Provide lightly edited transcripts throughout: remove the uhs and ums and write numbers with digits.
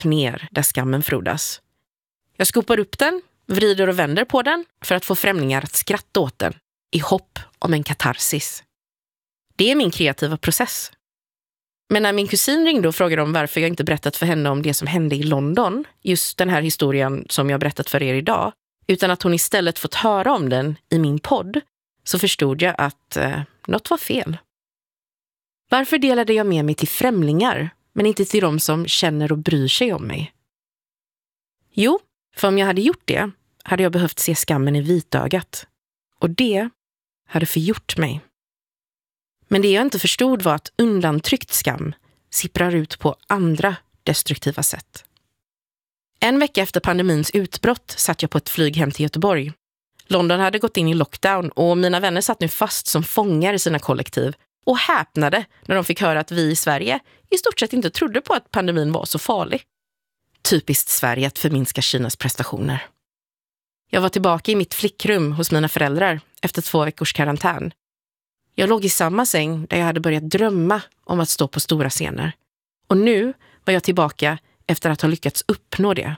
ner där skammen frodas. Jag skopar upp den, vrider och vänder på den för att få främlingar att skratta åt den i hopp om en katarsis. Det är min kreativa process. Men när min kusin ringde och frågade om varför jag inte berättat för henne om det som hände i London, just den här historien som jag berättat för er idag, utan att hon istället fått höra om den i min podd, så förstod jag att något var fel. Varför delade jag med mig till främlingar, men inte till de som känner och bryr sig om mig? Jo, för om jag hade gjort det hade jag behövt se skammen i vitögat. Och det hade förgjort mig. Men det jag inte förstod var att undantryckt skam sipprar ut på andra destruktiva sätt. En vecka efter pandemins utbrott satt jag på ett flyg hem till Göteborg. London hade gått in i lockdown och mina vänner satt nu fast som fångar i sina kollektiv och häpnade när de fick höra att vi i Sverige i stort sett inte trodde på att pandemin var så farlig. Typiskt Sverige att förminska Kinas prestationer. Jag var tillbaka i mitt flickrum hos mina föräldrar efter 2 veckors karantän. Jag låg i samma säng där jag hade börjat drömma om att stå på stora scener. Och nu var jag tillbaka efter att ha lyckats uppnå det.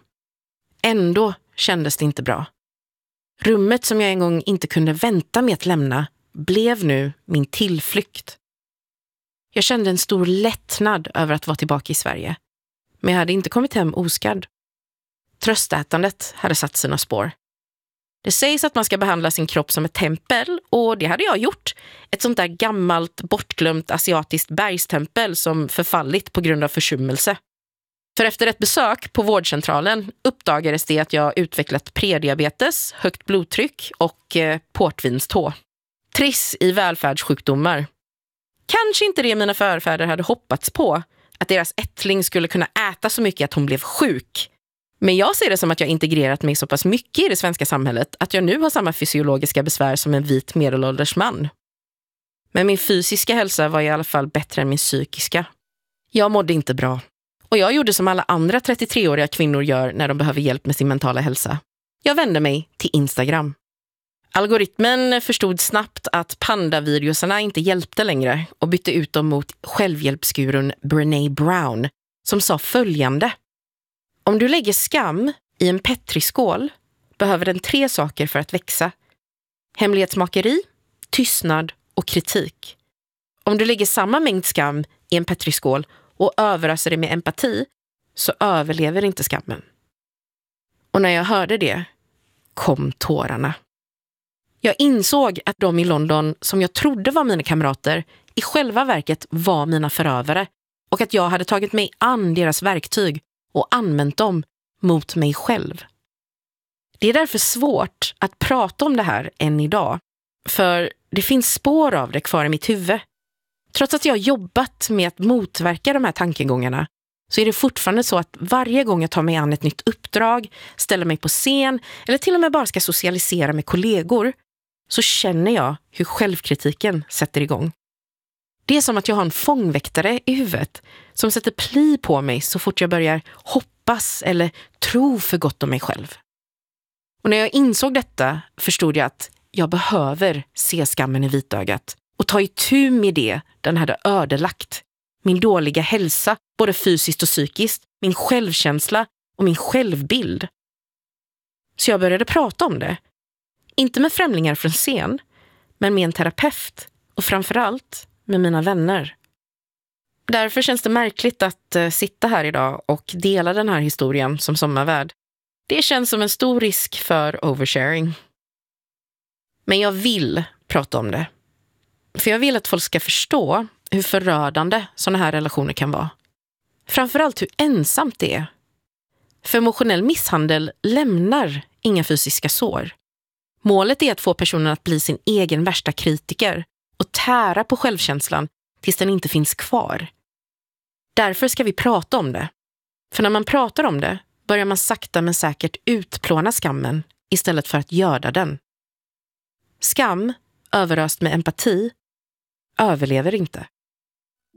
Ändå kändes det inte bra. Rummet som jag en gång inte kunde vänta med att lämna blev nu min tillflykt. Jag kände en stor lättnad över att vara tillbaka i Sverige. Men jag hade inte kommit hem oskadd. Tröstätandet hade satt sina spår. Det sägs att man ska behandla sin kropp som ett tempel och det hade jag gjort. Ett sånt där gammalt, bortglömt asiatiskt bergstempel som förfallit på grund av försummelse. För efter ett besök på vårdcentralen uppdagades det att jag utvecklat prediabetes, högt blodtryck och portvinstå. Triss i välfärdssjukdomar. Kanske inte det mina förfäder hade hoppats på, att deras ättling skulle kunna äta så mycket att hon blev sjuk. Men jag ser det som att jag integrerat mig så pass mycket i det svenska samhället att jag nu har samma fysiologiska besvär som en vit medelålders man. Men min fysiska hälsa var i alla fall bättre än min psykiska. Jag mådde inte bra. Och jag gjorde som alla andra 33-åriga kvinnor gör när de behöver hjälp med sin mentala hälsa. Jag vände mig till Instagram. Algoritmen förstod snabbt att pandavideosarna inte hjälpte längre och bytte ut dem mot självhjälpsgurun Brené Brown som sa följande. Om du lägger skam i en petriskål behöver den 3 saker för att växa. Hemlighetsmakeri, tystnad och kritik. Om du lägger samma mängd skam i en petriskål och överöser det med empati så överlever inte skammen. Och när jag hörde det kom tårarna. Jag insåg att de i London som jag trodde var mina kamrater i själva verket var mina förövare och att jag hade tagit mig an deras verktyg och använt dem mot mig själv. Det är därför svårt att prata om det här än idag, för det finns spår av det kvar i mitt huvud. Trots att jag har jobbat med att motverka de här tankegångarna så är det fortfarande så att varje gång jag tar mig an ett nytt uppdrag, ställer mig på scen eller till och med bara ska socialisera med kollegor så känner jag hur självkritiken sätter igång. Det är som att jag har en fångväktare i huvudet som sätter pli på mig så fort jag börjar hoppas eller tro för gott om mig själv. Och när jag insåg detta förstod jag att jag behöver se skammen i vitögat och ta itu med det den hade ödelagt. Min dåliga hälsa, både fysiskt och psykiskt, min självkänsla och min självbild. Så jag började prata om det. Inte med främlingar från scen, men med en terapeut och framförallt med mina vänner. Därför känns det märkligt att sitta här idag och dela den här historien som sommarvärd. Det känns som en stor risk för oversharing. Men jag vill prata om det. För jag vill att folk ska förstå hur förödande sådana här relationer kan vara. Framförallt hur ensamt det är. För emotionell misshandel lämnar inga fysiska sår. Målet är att få personen att bli sin egen värsta kritiker och tära på självkänslan tills den inte finns kvar. Därför ska vi prata om det. För när man pratar om det börjar man sakta men säkert utplåna skammen istället för att göda den. Skam, överöst med empati, överlever inte.